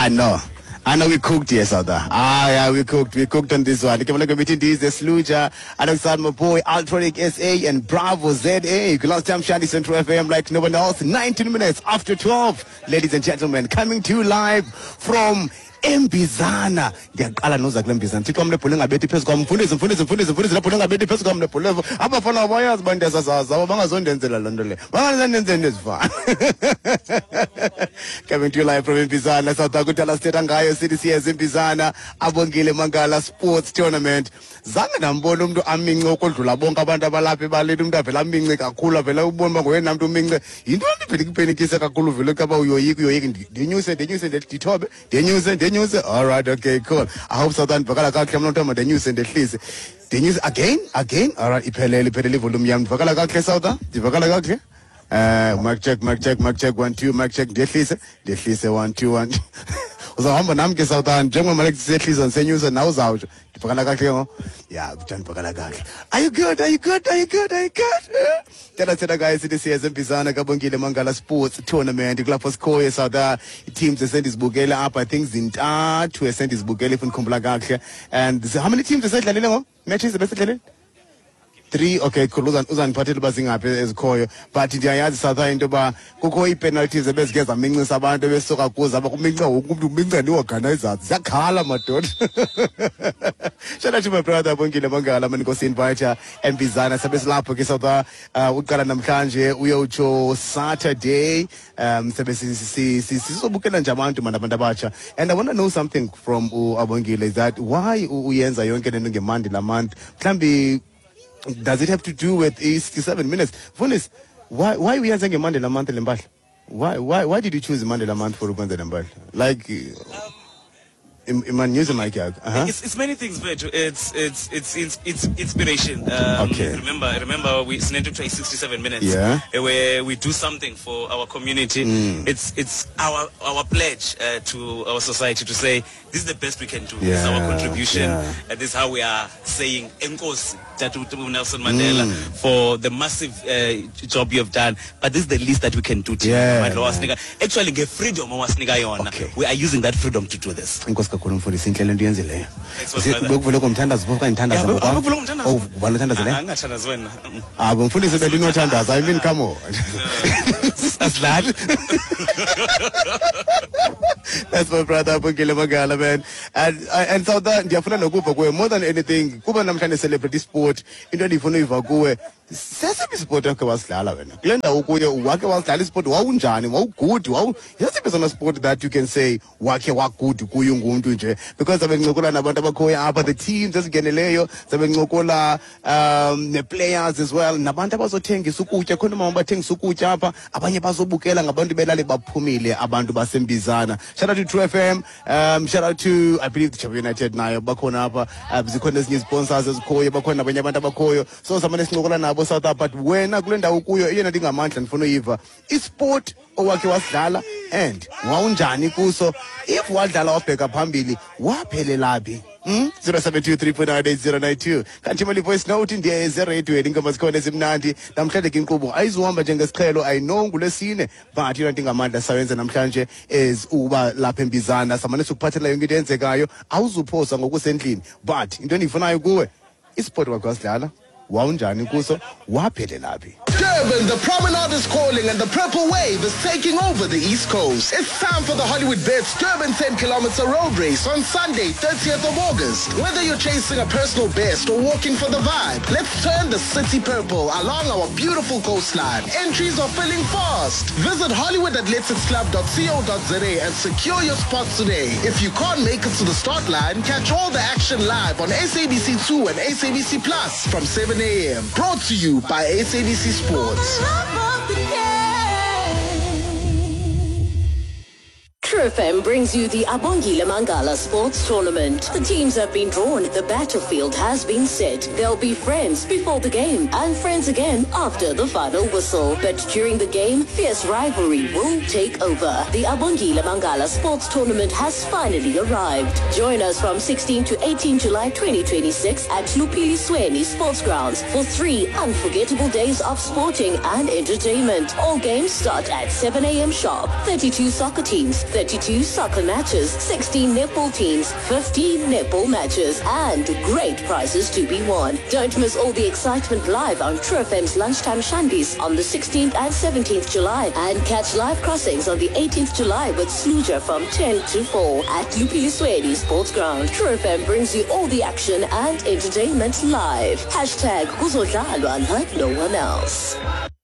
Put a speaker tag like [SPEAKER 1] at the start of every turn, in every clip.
[SPEAKER 1] I know we cooked, yes, Sada. Yeah, we cooked on this one. The Kamalaka meeting is the Sluja, Alexander Mapoy, Altronic SA, and Bravo ZA. Last time Shadi Central FM like no one else. 19 minutes after 12. Ladies and gentlemen, coming to you live from Mbizana. Ngiyaqala noza kule Mbizana. Thixo mlephulo ngabethi phezulu kwam. Mfundisi lapho ngabethi phezulu kwam lephulo. Abafana bayazi bantu esasaza abangazondenzela lonto le. Bangazondenzela ezifana. Coming to you live from Mbizana, South Africa State ngayo CDCS Mbizana, Abongile Mangala Sports Tournament. Zange ndambona umuntu amince okodlula bonke abantu abalapha ebaleni umuntu avela amince kakhulu avela ubona ngoyena umuntu umince. Into endiphele kupenikise kakhulu vele kaba uyoyika ndinyuse ndithobe Denyuse. All right, okay, cool. I hope Southern Vakala Kaki, I'm not talking about Denyuse and Denyuse. Denyuse again. All right, Ipele volume yam. Vakala Kaki, Southern. Vakala Kaki. Mic check. 1 2. Mic check. Denyuse 1 2 1. Uzahamba nami ke Southern. Njengoba manje sisehlisa nsenyuse na uzawutsho. Vakala Kaki ngo. Yeah, John Vakala Kaki. Are you good? Tell guys, this is Mbizana Kabongile Mangala Sports Tournament. The club was Koya South teams sent his Bugela up. I think Zinta to send his Bugela from Kumbla. And how many teams is that? Matches the best 3. Okay, cool. Uzan Patil Basing up as Koyo. But the South Indoba, Kukoi penalties, the best guess. I'm mingling Saban, the best Soka Posa, Minga, no organizer. Zakala Matot. Shout out to my brother Bongile Mangala, Manikos invite and Bizana, Sabes Lapo, Kisota, Ukara Namkanje, Uyocho, Saturday, Sabes Bukan and Jaman to Manabandabacha. And I want to know something from Abongile is that why Uyenza Yonken and Mandela month can be. Does it have to do with 67 minutes? Funis, why we are saying Mandela month in Mbal? Why did you choose Mandela month for Rupanda Mbal? Like
[SPEAKER 2] it's many things, but it's inspiration.
[SPEAKER 1] Okay.
[SPEAKER 2] Remember we Sinento try 67 minutes.
[SPEAKER 1] Yeah.
[SPEAKER 2] Where we do something for our community. It's our pledge to our society to say this is the best we can do. This is our contribution. This is how we are saying Enkosi to Nelson Mandela for the massive job you have done. But this is the least that we can do. Actually, get freedom. We are using that freedom to do this.
[SPEAKER 1] For the single and the book for Tanders, book and Tanders. Oh, one Tanders. I will fully say no Tanders. I mean, come on. That's that. That's my brother, Bukile Magala, man. And so that the Afana Gupa, more than anything, Kuba, I'm trying to celebrate this sport. In the Ifunu go. Sasa sport was lala when Glenda Ukuya wake was tali sport waunjani wa good wow yes a personal sport that you can say wake wa good kuyungu nje because abengokola nabantu abakoya apa the team just geneleyo abengokola the players as well nabantu abazothengisa ukutya khona uma bathengisa ukutya apa abanye bazobukela ngabantu belale baphumile abantu basembizana. Shout out to True FM, shout out to I believe the Champion United nayo bakhona apa zikhona ezinye sponsors ezikhoyo bakhona abanye abantu abakoyo so samane singokola nabo South but when kulenda ukuyo yena ndingamandla ndifuna uyiva isport owake wasidlala and wawunjani kuso if wadlala wabheka phambili waphelelaphi 0723498092 kanti imali voice note ndiye ezeradio ingoma zikhona ezimnandi namhlanje ke inkqubo ayizuhamba njengesiqhelo I know ngulesine but yona ndingamandla sawenza namhlanje is uba lapha eMbizana samane sokuphathela yonke into enzekayo awuzuphosa ngokusendlini but into endiyifunayo kuwe isport wakhe wasidlala Waunjani kuso waphelelaphi.
[SPEAKER 3] Durban, the promenade is calling and the purple wave is taking over the East Coast. It's time for the Hollywood Bets Durban 10-kilometer road race on Sunday, 30th of August. Whether you're chasing a personal best or walking for the vibe, let's turn the city purple along our beautiful coastline. Entries are filling fast. Visit HollywoodAthleticsClub.co.za and secure your spots today. If you can't make it to the start line, catch all the action live on SABC2 and SABC Plus from 7 a.m. Brought to you by SABC Sports.
[SPEAKER 4] True FM brings you the Abongile Mangala Sports Tournament. The teams have been drawn, the battlefield has been set. There'll be friends before the game and friends again after the final whistle. But during the game, fierce rivalry will take over. The Abongile Mangala Sports Tournament has finally arrived. Join us from 16 to 18 July 2026 at Lupili Sweni Sports Grounds for 3 unforgettable days of sporting and entertainment. All games start at 7 a.m. sharp. 32 soccer teams, 30 22 soccer matches, 16 netball teams, 15 netball matches, and great prizes to be won. Don't miss all the excitement live on True FM's Lunchtime Shandies on the 16th and 17th July, and catch live crossings on the 18th July with Sluja from 10 to 4 at Lupiliswedi Sports Ground. True FM brings you all the action and entertainment live. Hashtag Kuzodlalwa like no one else.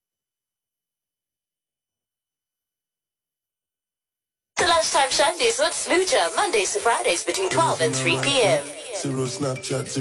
[SPEAKER 4] The Lunchtime Shandies with Sluja, Mondays to Fridays between 12 and 3 p.m.